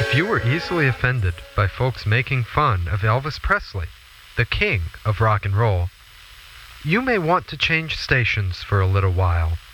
If you were easily offended by folks making fun of Elvis Presley, the king of rock and roll, you may want to change stations for a little while.